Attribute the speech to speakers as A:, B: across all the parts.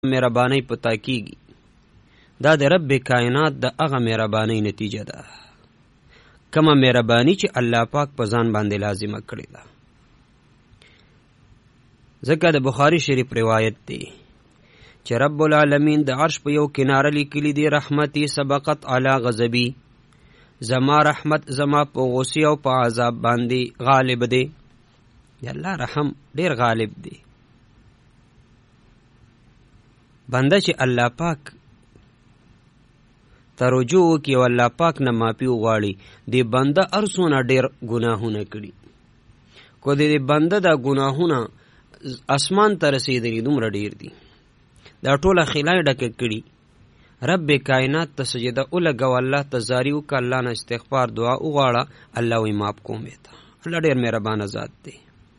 A: مهرباني پتا کیږي. دا د رب کائنات د هغه مهرباني نتیجه ده کومه مهرباني چې الله پاک په ځان باندې لازمه کړې ده. ځکه د بخاری شریف روایت دی چې رب العالمین د عرش په یو کناره لیکلی دی رحمتي سبقت علی غضبی، زما رحمت زما په غصې او په عذاب باندې غالب دی. د الله رحم ډیر غالب دی. بنده چې الله پاک ته رجوع وکړي او الله پاک نه معافي وغواړي، د بنده هر څونه ډېر ګناهونه کړي، خو د بنده دا ګناهونه اسمان ته رسېدلي دومره ډېر دي، دا ټوله خیلای ډکه کړي. رب کائنات ته سجده ولګوه، الله ته زاري وکړه، الله نه استغفار دعا وغواړه، الله وایي معاف کوم یې ته. الله ډېر مهربانه ذات دی.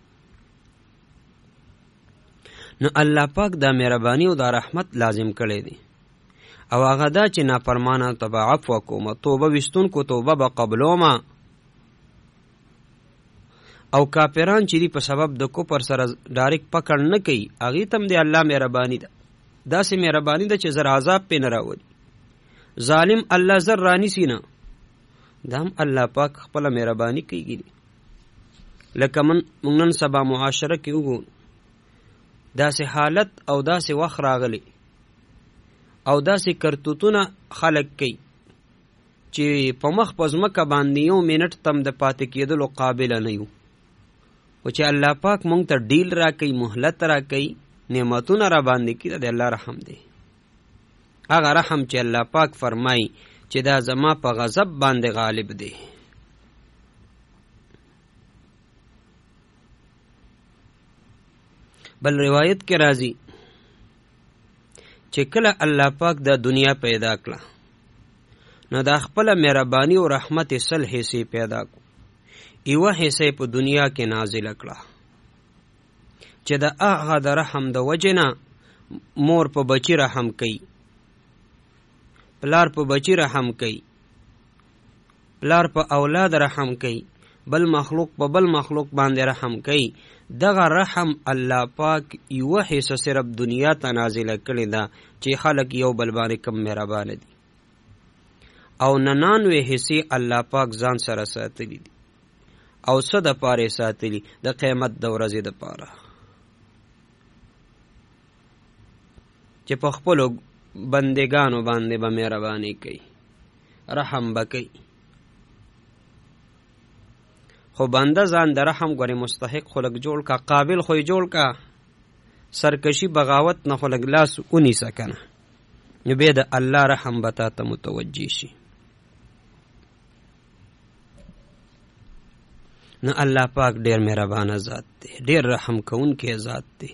A: نو الله پاک دا مهرباني او دا رحمت لازم کړی دی، او هغه دا چې نافرمانه ته به عفو کوم، توبه ویستونکو توبه به قبلومه، او کافران چې دی په سبب د کفر سره ډایرکټ پکړ نه کوي، هغې ته هم د الله مهرباني ده. داسې مهرباني ده چې زر عذاب پې نه راولي. ظالم الله زر رانیسي نه، دا هم الله پاک خپله مهرباني کوي. لکه موږ نن سبا معاشره کې وګورو، داسې حالت او داسې وخت راغلی او داسې کرتوتونه خلق کوي چې په مخ په ځمکه باندې یو منټ تم د پاتې کېدلو قابله نه یو. خو چې الله پاک مونږ ته ډیل را کوي، مهلت را کوي، نعمتونه را باندې کوي، دا د الله رحم دی. هغه رحم چې الله پاک فرمایي چې دا زما په غضب باندې غالب دی. بل روایت کې راځي چې کله الله پاک دا دنیا پیدا کړه، نو دا خپل مهرباني او رحمت سل حصے پیدا کو، یوه حصہ په دنیا کې نازل کړه چې دا هغه د رحم د وجې نه مور په بچی رحم کوي، پلار په بچی رحم کوي، پلار په اولاد رحم کوي، بل مخلوق په بل مخلوق باندې رحم کوي. دغه رحم الله پاک یوه حصہ صرف دنیا ته نازله کړې ده چې خلق یو بل باندې کم مهربانه دي، او 99 حصے الله پاک ځان سره ساتلی دي، او څه د پاره ساتلی؟ د قیامت د ورځې د پاره چې په خپلو بندگانو باندې به مهرباني کوي، رحم به کوي. خو بنده ځان د رحم ګورې مستحق خلق جوړ کا، قابل خو جوړ کا، سرکشي بغاوت نه خلق لاس ونیسه کنه، نو بیا د الله رحم به تا ته متوجه شي. نو الله پاک ډیر مهربانه ذات دی، ډیر رحم کوونکی ذات دی.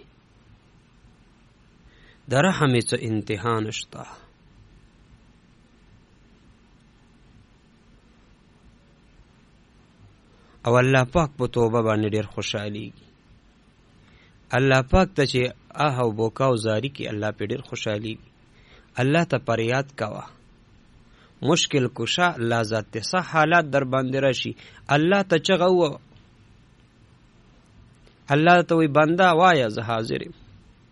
A: د رحم څه انتها نشته. او الله پاک په توبه باندې ډیر خوشحالیږي. الله پاک ته چې آه او بوکا او زاری کی، الله په ډیر خوشحالیږي. الله ته پریاد کوه، مشکل کشا الله ذات ته صح حالات در باندې راشي، الله ته چغه و، الله ته وی بنده وایه زه حاضر یم.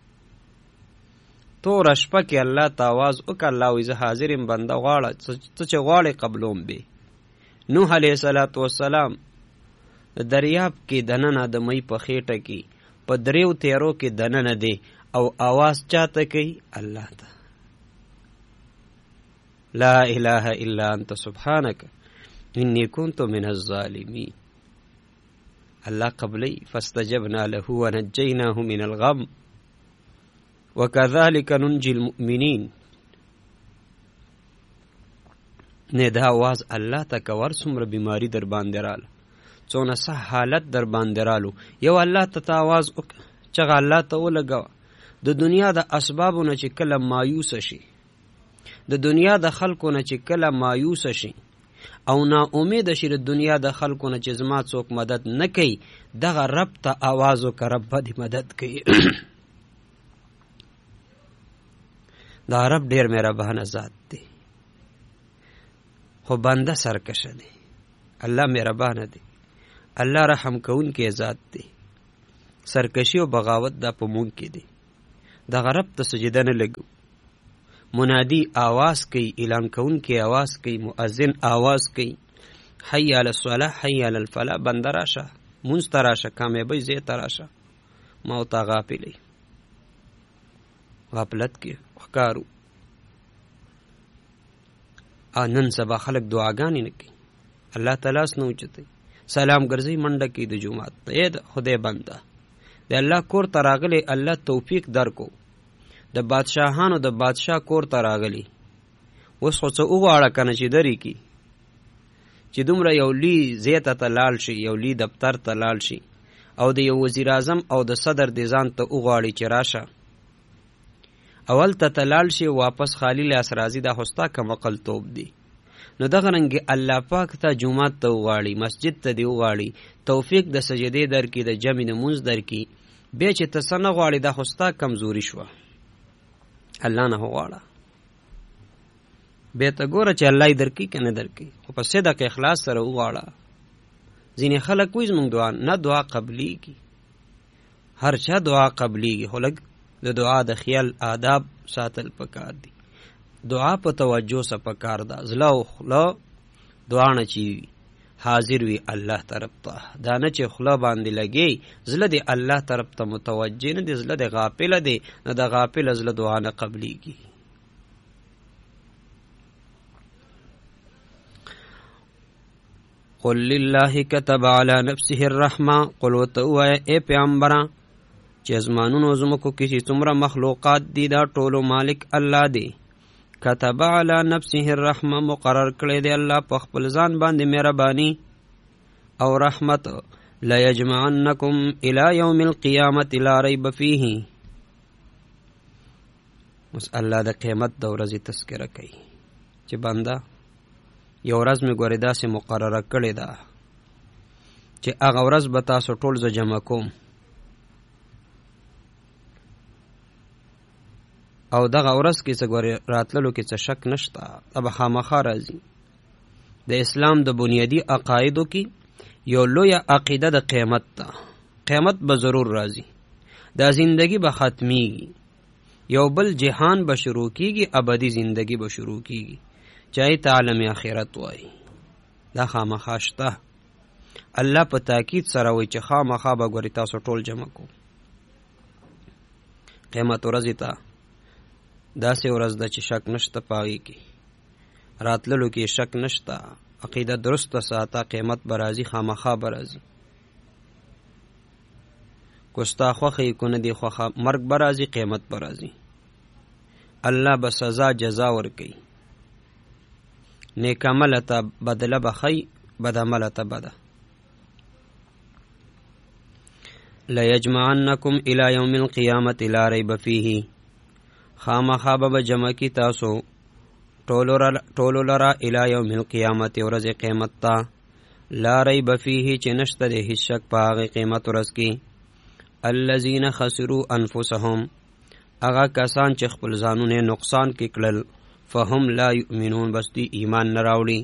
A: تور شپه کې الله ته आवाज وکړه، الله وی زه حاضر یم، بنده غواړه څه چې غواړې قبلوم به. نوح علیه السلام د دریاب کې دننه د مې په خېټه کې په دریو تیرو کې دننه دی، او आवाज چاته کوي؟ الله ته. لا اله الا انت سبحانك انی کنت من الظالمین. الله قبلی فاستجبنا له ونجیناه من الغم وكذلك ننجي المؤمنین. نه دا आवाज الله ته کور څومره بیماری در باندې رااله، څونه صح حالت در باندې رالو، یو الله ته آواز چغه الله ته ولګوه. د دنیا د اسبابو نه چې کله مایوس شي، د دنیا د خلکو نه چې کله مایوس شي او نا امید شي د دنیا د خلکو نه چې زما څوک مدد نه کوي، دغه رب ته آواز وکړه، رب دې مدد کوي. دا رب ډیر مهربانه ذات دی، خو بنده سرکشه دی. الله مهربانه دی، الله رحم کوونکی ذات دی. سرکشی او بغاوت دا په مونږ کې دی. دغه رب ته سجده نه لګو. منادي آواز کوي، اعلان کوونکی آواز کوي، مؤذن آواز کوي، حی علی الصلاة حی علی الفلاح، بنده راشه مونځ ته راشه، کامیابۍ ځای ته راشه. ما ورته غافلې غفلت کې ښکارو. نن سبا خلک دعاګانې نه کوي، الله تعالی لاس نه اوچتوي، سلام ګرځي منډه کوي د جومات ته. ای د خدای بنده، د الله کور ته راغلی، الله توفیق درکو، د بادشاهانو د بادشاه کور ته راغلی. اوس خو څه وغواړه که نه چې درې کي، چې دومره یو لوی ځای ته لاړ شي، یو لوی دفتر ته لاړ شي، او د یو وزیر اعظم او د صدر د ځان ته وغواړي چې راشه، اول ته لاړ شي، واپس خالی لاس راځي. دا خو ستا کم عقلتوب دی. نو دغه رنګې الله پاک ته جومات ته وغواړي، مسجد ته دې وغواړي، توفیق د سجدې درکړي، د جمع د مونځ درکړي، بیا چې ته څه نه غواړې، دا خو ستا کمزوري شوه. الله نه وغواړه، بیا ته ګوره چې الله یې درکړي که نه درکړي، خو په صدق اخلاص سره وغواړه. ځینې خلک وایي زموږ دعا نه دعا قبلیږي، هر چا دعا قبلیږي، خو لږ د دعا د خیال آداب ساتل پکار دي. دعا په توجه سره پکار ده، زړه او خوله دعا نه چې حاضر وي الله طرف ته، دا نه چې خوله باندې لګي، زړه د الله طرف ته متوجه نه دی، زړه د غافله دی، نو د غافله زړه دعا نه قبلیږي. قل لله كتب على نفسه الرحمه، قل ورته ووایه ای پیغمبره چې ازمانونو زمکو کې چې څومره مخلوقات دي، دا ټولو مالک الله دی. كتب على نفسه الرحمه، مقرر کړی دی الله په خپل ځان باندې مهرباني او رحمت. لا يجمعنكم الى يوم القيامه لا ريب فيه. اوس الله د قیامت د ورځې تذکره کوي چې بنده یو ورځ مې ګورې داسې مقرره کړې ده چې هغه ورځ به تاسو ټول زه جمع کوم، او دغه ورځ کې څه ګورې راتللو کې څه شک نشته، به خامخا راځي. د اسلام د بنیادي عقایدو کې یو لویه عقیده د قیامت ده. قیامت به ضرور راځي، دا زندگی به ختمیږي، یو بل جهان به شروع کیږي، ابدي زندگی به شروع کیږي، چاہے ته عالم آخرت وای. دا خامخا شته. الله په تاکید سره وایي چې خامخا به ګورې تاسو ټول جمع کو. قیامت ورځې ته داسې ورځ ده چې شک نشته په هغې کې، راتللو کې شک نشته. عقیده درسته ساته، قیامت به راځي، خامخا به راځي. کو ستا خوښه یې کو نه دی خوښه، مرګ به راځي، قیامت به راځي. الله به سزا جزا ورکوي، نیک عمله ته بدله بخی، بد عمله ته بده. لیجمعنکم الی یوم القیامة لا ریب فیه، خامخا به جمع کی تاسو ټولو لرا الی یوم القیامة ورځ قیامت ته، لا ریب فیه چې نشته د هیڅ شک په هغې قیامت ورځ کې. الذین خسروا انفسهم، هغه کسان چې خپل ځانونه نقصان کې کړل، فهم لا یؤمنون، بس دوی ایمان نه راوړي.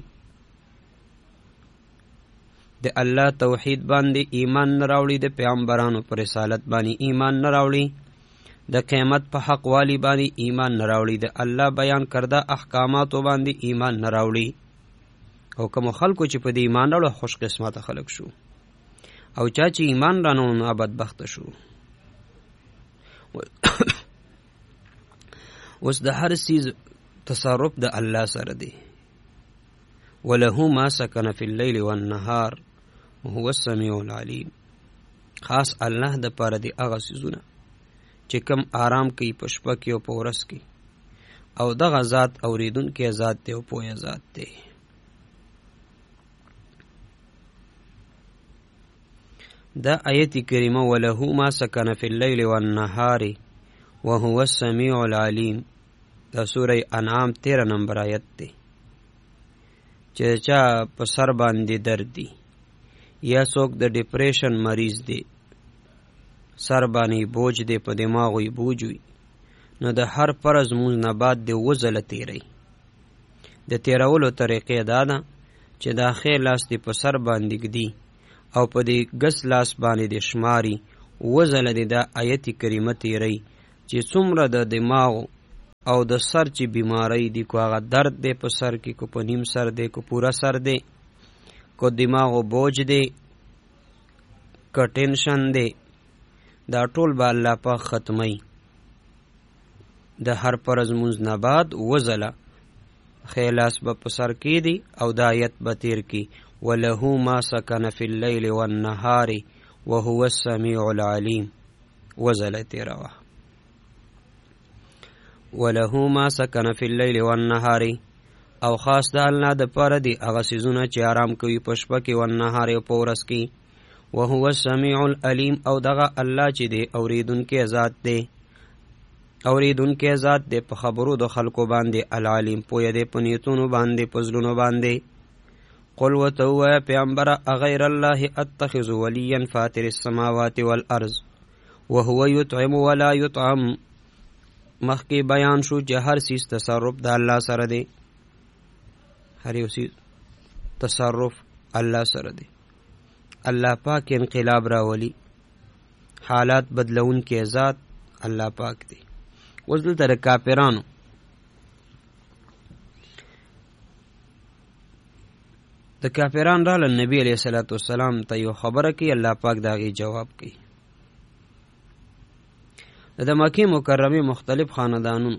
A: د الله توحید باندې ایمان نه راوړي، د پیغمبرانو پر رسالت باندې ایمان نه راوړي، د قیامت په حق والی باندې ایمان نه راوړي، د الله بیان کرده احکاماتو باندې ایمان نه راوړي. او کوم خلکو چې په دې ایمان راوړل خوش قسمته خلک شو، او چا چې ایمان رانه نو بدبخته شو. اوس د هر سیز تصرف د الله سره دی. وله ما سکن فی اللیل والنهار وهو السمیع العلیم. خاص الله د پاره دی هغه سیزونه چې کم آرام کوي په شپه کې او په ورځ کې، او دغه ذات اوریدونکی ذات دی او پوهه ذات دی. دا آیت کریمه وله ما سکن فی اللیل والنهار وهو السمیع العلیم، دا سوره انعام 13 نمبر آیت دی. چې چا په سر باندې درد دی، یا څوک د ډیپریشن مریض دی، سر باندې بوج دی، په دماغ وي بوج وي، نو د هر فرض مونځ نه بعد د وزله تیری. د تیرولو طریقې دا ده چې دا خیر لاس دی په سر باندې ږدي او په دې ګس لاس باندې د شماري وزله دی، دا آیت کریمه تیری. چې څومره د دماغ او د سر چې بیماری دی، کو هغه درد دی په سر کې، کو په نیم سر دی، کو پورا سر دی، کو دماغ بوج دی، که ټینشن دی، دا ټول به الله پاک ختمی. د هر فرض منځ نه بعد وزله خیلاس به په سر کې دی او د آیت به تیر کی وله ما سکن فی اللیل والنهار وهو السمیع العلیم. وزله تیروا وله ما سکن فی اللیل والنهار، او خاص د الله د پاره دی هغه سيزونه چې آرام کوي په شپه کې، والنهار او په ورځ کې. وهو السمیع العلیم، او دغه الله چې دی اوریدونکی ذات دی، اوریدونکی ذات دی په خبرو د خلکو باندې. العلیم، پوهه دی په نیتونو باندې، په زړونو باندې. قل ورته ووایه پیغمبره اغیر الله اتخذ ولیا فاطر السماوات والارض وهو یطعم ولا یطعم. مخکې بیان شو چې هر سیز تصرف د الله سره دی، هر یو سیز تصرف الله سره دی. الله پاک انقلاب راولي، حالات بدلون کې ذات الله پاک دی. اوس دلته د کافرانو راله نبی علیه الصلاۃ والسلام ته یو خبره کوي، الله پاک د هغې جواب کوي. د مکې مکرمې مختلف خاندانون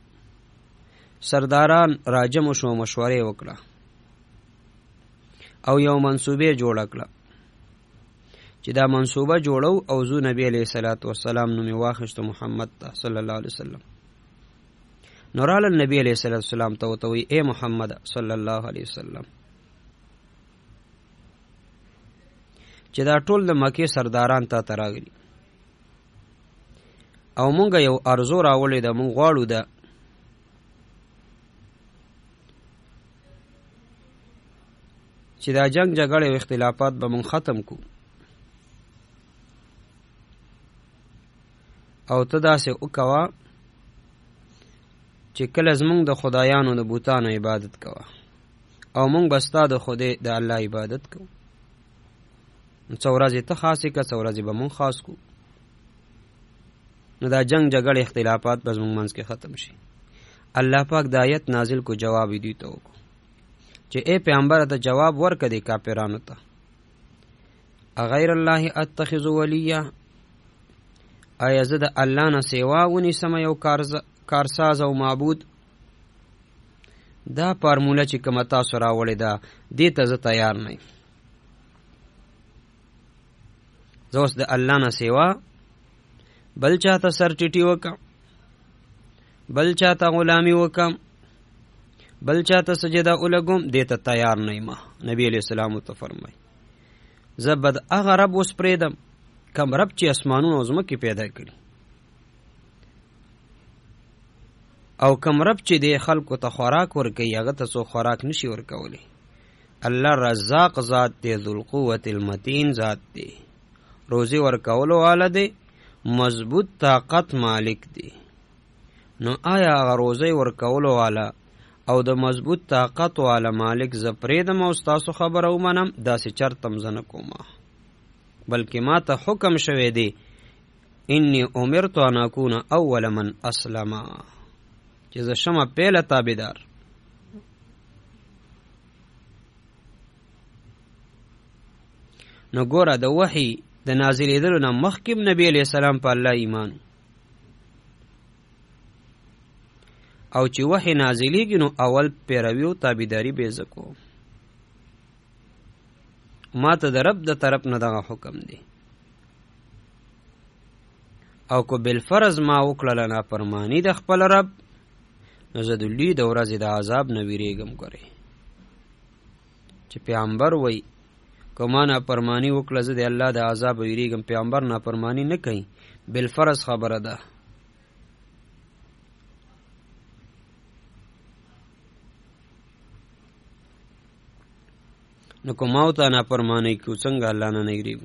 A: سرداران راجم شو، مشورې وکړه او یو منصوبه جوړه کړه چې دا منصوبه جوړو او زو نبی علیه الصلاۃ والسلام نومې واخیستو محمد ته صلی الله علیه وسلم. نورال نبی علیه الصلاۃ والسلام ته وته وی اے محمد صلی الله علیه وسلم چې دا ټول د مکې سرداران ته راغلي او مونږ یو ارزو راولې ده، مونږ غواړو ده چې دا جنگ جګړې او اختلافات به مونږ ختم کو، او ته داسې وکوه چې کله زمونږ د خدایانو د بوتانو عبادت کوه او مونږ به ستا د خدای د الله عبادت کوو. څو ورځې ته خاصې که، څو ورځې به مونږ خاص کو، نو دا جنگ جګړې اختلافات به زمونږ منځ کې ختم شي. الله پاک د آیت نازل کو، جواب یې دوی ته وکړو چې اے پیغمبره ته جواب ورکړه دې کافرانو ته، اغیر الله اتخذ ولیا، آیا زه د الله نه سیوا ونیسم یو کارساز او معبود؟ دا فارموله چې کومه تاسو راوړې ده دې ته زه تیار نه یم. زه اوس د الله نه سیوا بل چاته سر ټیټي وکم، بل چاته غلامي وکم، بل چاته سجده ولګم، دې ته تیار نه یم. نبی علیہ السلام ته فرمایي زه به د هغه رب اوس پرېږدم کم رب چې اسمانونه او ځمکې پیدا کړي، او کم رب چې دی خلکو ته خوراک ورکوي هغه ته څوک خوراک نشي ورکولی. الله رزاق ذات دی، ذوالقوة المتین ذات دی، روزي ورکولو والا دی، مضبوط طاقت مالک دی. نو آیا هغه روزي ورکولو والا او د مضبوط طاقت والا مالک زه پرېږدم او ستاسو خبره ومنم؟ داسې چرته م زه نه کومه، بلکې ما ته حکم شوی دی انی امرت ان اکون اول من اسلم، چې زه شمه پیله تابعدار. نو ګوره د وحی د نازلېدلو نه مخکې نبی علیہ السلام په الله ایمان، او چې وحی نازلېږي نو اول پیروي او تابعداري به زه کوم. ما ته د رب د طرف نه دغه حکم دی، او که بالفرض ما وکړله نافرماني د خپل رب، نو زه د لوی د ورځې د عذاب نه ویرېږم. ګورې چې پیغمبر وایي که ما نافرماني وکړه زه د الله د عذاب ویرېږم، پیغمبر نافرماني نه کوي، بالفرض خبره ده. نو که ما ته نافرماني کوو څنګه الله نه ویرېږو؟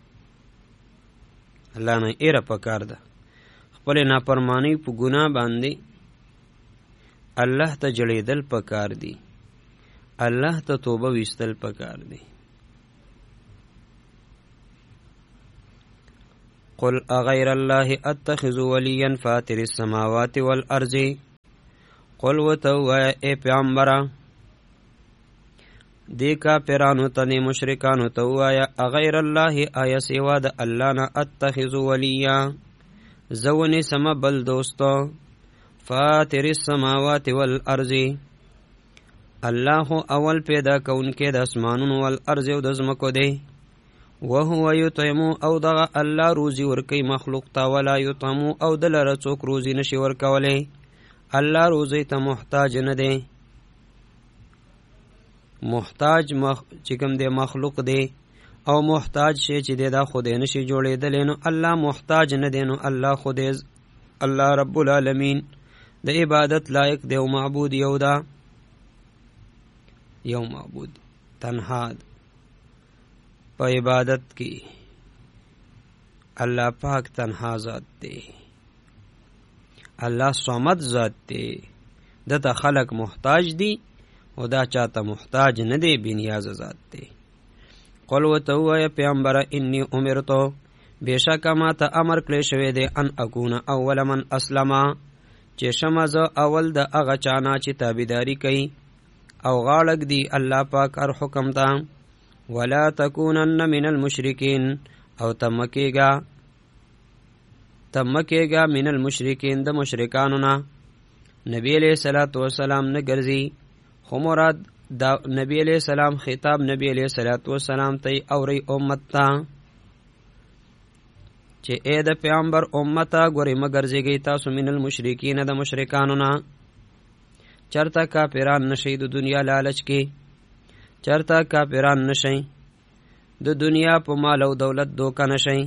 A: الله نه ایره پکار ده. خپلې نافرمانۍ په ګناه باندې الله ته جړېدل پکار دي، الله ته توبه ویستل پکار دي. قل اغیر الله اتخذ ولیا فاطر السماوات والارض قل وتوا اے پیغمبر دی کافرانو ته مشرکانو ته وایا اغیر الله آیا سوا د الله نه اتخذ ولیا زونی سم بل دوستو فاطر السماوات والارض الله اول پیدا کونکي د اسمانونو والارض او د زمکو دی وهو یطعم او دغه الله روزي ورکي مخلوق ته ولا یطعم او دلره څوک روزي نشي ورکولای الله روزي ته محتاج نه دی محتاج چې کوم دی مخلوق دی او محتاج شي چې دا خود نشي جوړېدل نو الله محتاج نه دی نو الله خود الله رب العالمین د عبادت لایق دی او معبود یو دا یو معبود تنها په عبادت کې الله پاک تنها ذات دی الله صمد ذات دی دته خلق محتاج دی او دا چاته محتاج نه دی بنیاز ذات دی قل وتو یا پیغمبر انی امرتو بیشک ما ته امر کړی شوی دی ان اكون اول من اسلم چې شمز اول د هغه چانا چې تابعداري کوي او غاړک دی الله پاک هر حکم ته ولا تکونن من المشرکین او تمکیگا من المشرکین د مشرکانو نه نبی علیہ الصلوۃ والسلام نه ګرځي خو مراد دا نبی علیہ السلام خطاب نبی علیہ الصلوۃ والسلام ته اوري امت ته چې اے د پیغمبر امتا ګوري مگر زیږی تاسو من المشرکین د مشرکانو نه چرته کافران نشي د دنیا لالچ کې چرته کافران نشي د دنیا په مال او دولت دوکه نشي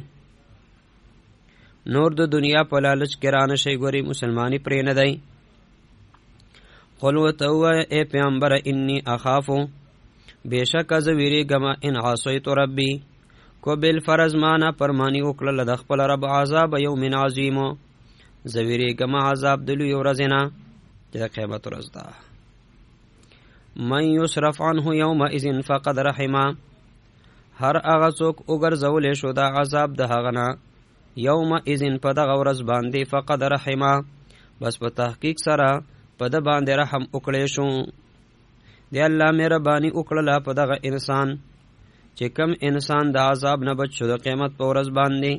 A: نور د دنیا په لالچ کې را نشي ګوري مسلمانی پرې نه دی قل وتو اے پیغمبر انی اخافو بیشک از ویریګم ان عصیت ربی کو بالفرض مانا پرمانی وکړه د خپل رب عذاب یوم عظیم زویریګم عذاب دلو یو ورځنا چې قیامت ورځ ده من یصرف عنه یومئذ فقد رحمه هر هغه څوک وګرځولې شو دا عذاب د هغه نه یومئذ په دغه ورځ باندې فقد رحمه بس په تحقیق سره په د باندې رحم وکړې شو دی الله مهرباني وکړله په دغه انسان چې کم انسان د عذاب نه بچ شو د قیامت په ورځ باندې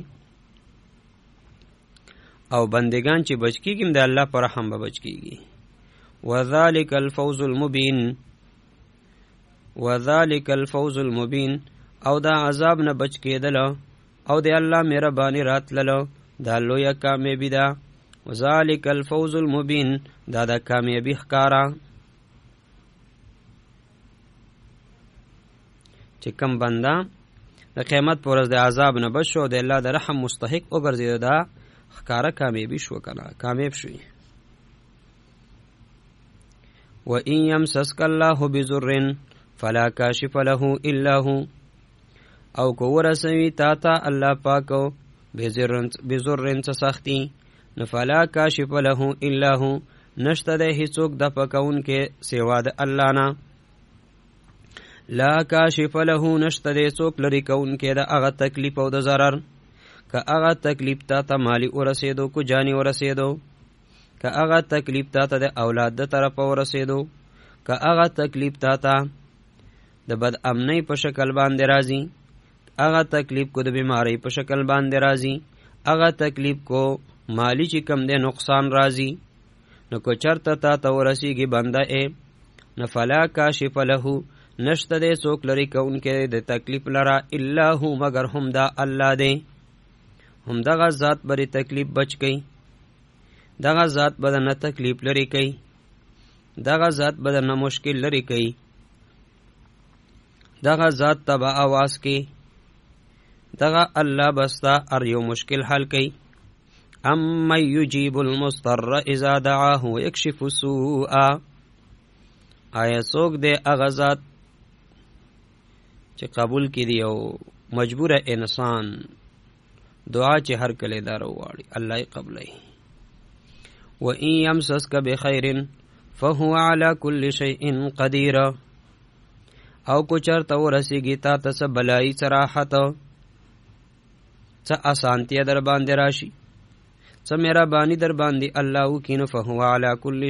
A: او بندگان چې بچ کیږي د الله پر رحم به بچ کیږي وذالک الفوز المبین او دا عذاب نه بچ کېدل او د الله مهرباني راتللو دا لویه کامیابی ده وذالک الفوز المبین دا د کامیابی ښکارا چې کم بنده د قیامت پر ورځ د عذاب نه بچ شو د الله د رحم مستحق وګرځید دا ښکارا کامیابی شو کنه کامیاب شوی وَإِن يَمْسَسْكَ اللَّهُ بِضُرٍّ فَلَا كَاشِفَ لَهُ إِلَّا هُوَ او کو ورسوي تا الله پاکو بِضُرٍّ سختی نو فلا کاشف له الا هو نشته د هیڅوک د پکون کې سوا د الله نه لا کاشف له نشته د هیڅوک لري کون کې د هغه تکلیف او د ضرر که هغه تکلیف ته مالی ورسېدو کو جانی ورسېدو که هغه تکلیف ته د اولاد د طرف ورسېدو که هغه تکلیف ته د بد امنۍ په شکل باندې راځي هغه تکلیف کو د بیماری په شکل باندې راځي هغه تکلیف کو مالی چې کم دے نقصان راځي نو کو چرته تا ورسیږي بنده اے نو فلا کاشف له نشته دې څوک لري کونکي د تکلیف لرا الا هو مگر هم دا الله دی هم دغه ذات بری تکلیف بچ گئی دغه ذات بدن تکلیف لري کوي دغه ذات بدن مشکل لري کوي دغه ذات تبا आवाज کوي دغه الله بستا ار یو مشکل حل کوي اما یجیب المضطر اذا دعاه ويكشف السوء آیا څوک دې هغه ذات چې قبول کړي او مجبور انسان دعا چې هر کله دارو واړي الله یې قبلای وَإِن يَمْسَسْكَ بِخَيْرٍ فَهُوَ عَلَى كُلِّ شَيْءٍ قَدِيرٌ او کو چرته ورسیږي تا ته بلای صراحت څه اسانتیا در باندې راشي، څه مهرباني در باندې الله وکړي، نو فهو علی کل